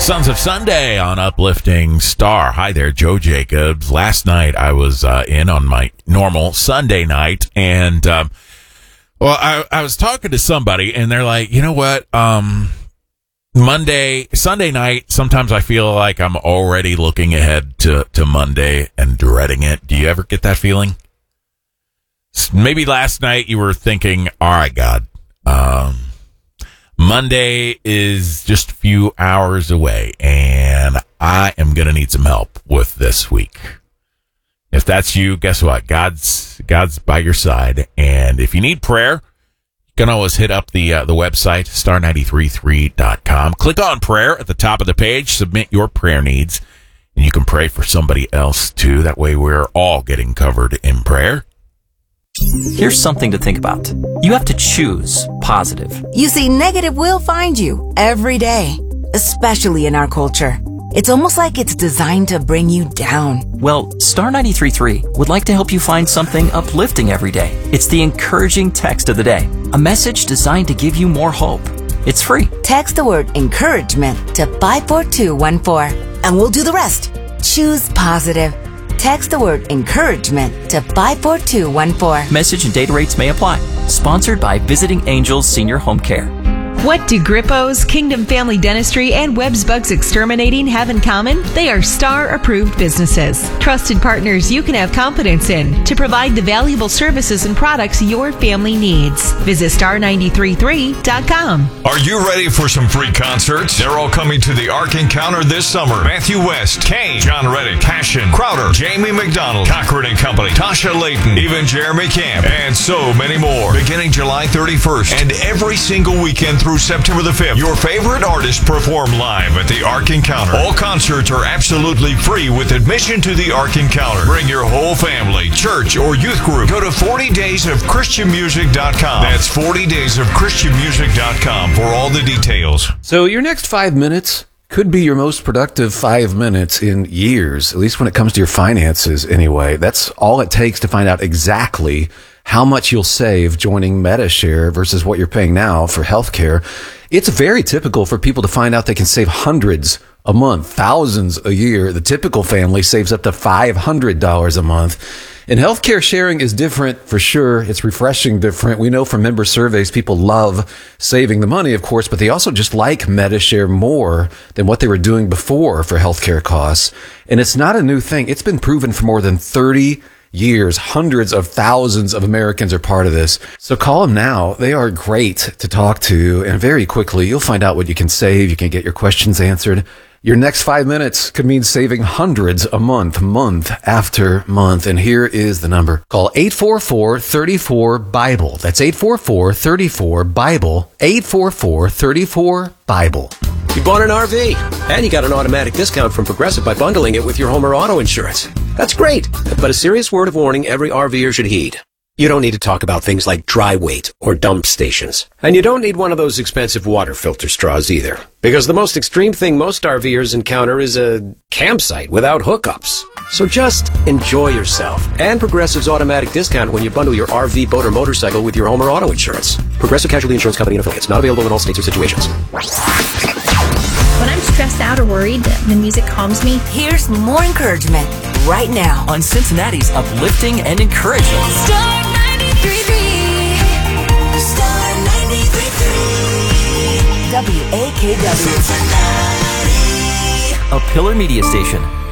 Sons of Sunday on Uplifting Star. Hi there, Joe Jacobs. Last night I was in on my normal Sunday night, and I was talking to somebody, and they're like, you know what? Sunday night, sometimes I feel like I'm already looking ahead to Monday and dreading it. Do you ever get that feeling? Maybe last night you were thinking, all right, God, Monday is just a few hours away, and I am going to need some help with this week. If that's you, guess what? God's by your side, and if you need prayer, you can always hit up the website, star933.com. Click on prayer at the top of the page, submit your prayer needs, and you can pray for somebody else, too. That way we're all getting covered in prayer. Here's something to think about. You have to choose positive. You see, negative will find you every day, especially in our culture. It's almost like it's designed to bring you down. Well, Star 93.3 would like to help you find something uplifting every day. It's the encouraging text of the day, a message designed to give you more hope. It's free. Text the word encouragement to 54214, and we'll do the rest. Choose positive. Text the word encouragement to 54214. Message and data rates may apply. Sponsored by Visiting Angels Senior Home Care. What do Grippo's, Kingdom Family Dentistry, and Webb's Bugs Exterminating have in common? They are STAR-approved businesses. Trusted partners you can have confidence in to provide the valuable services and products your family needs. Visit star933.com. Are you ready for some free concerts? They're all coming to the Ark Encounter this summer. Matthew West, Kane, John Reddick, Passion, Crowder, Jamie McDonald, Cochran and Company, Tasha Layton, even Jeremy Camp, and so many more. Beginning July 31st and every single weekend through September the 5th, your favorite artists perform live at the Ark Encounter. All concerts are absolutely free with admission to the Ark Encounter. Bring your whole family, church, or youth group. Go to 40daysofchristianmusic.com. That's 40daysofchristianmusic.com for all the details. So your next 5 minutes could be your most productive 5 minutes in years, at least when it comes to your finances anyway. That's all it takes to find out exactly how much you'll save joining Medi-Share versus what you're paying now for healthcare. It's very typical for people to find out they can save hundreds a month, thousands a year. The typical family saves up to $500 a month. And healthcare sharing is different for sure. It's refreshing different. We know from member surveys, people love saving the money, of course, but they also just like Medi-Share more than what they were doing before for healthcare costs. And it's not a new thing. It's been proven for more than 30 years. Hundreds of thousands of Americans are part of this. So call them now. They are great to talk to. And very quickly, you'll find out what you can save. You can get your questions answered. Your next 5 minutes could mean saving hundreds a month, month after month. And here is the number. Call 844-34-BIBLE. That's 844-34-BIBLE. 844-34-BIBLE. You bought an RV, and you got an automatic discount from Progressive by bundling it with your home or auto insurance. That's great, but a serious word of warning every RVer should heed. You don't need to talk about things like dry weight or dump stations. And you don't need one of those expensive water filter straws either. Because the most extreme thing most RVers encounter is a campsite without hookups. So just enjoy yourself. And Progressive's automatic discount when you bundle your RV, boat, or motorcycle with your home or auto insurance. Progressive Casualty Insurance Company and affiliates. Not available in all states or situations. When I'm stressed out or worried, the music calms me. Here's more encouragement right now On Cincinnati's Uplifting and Encouraging. Star 93.3. Star 93.3. WAKW. Cincinnati. A Pillar Media Station.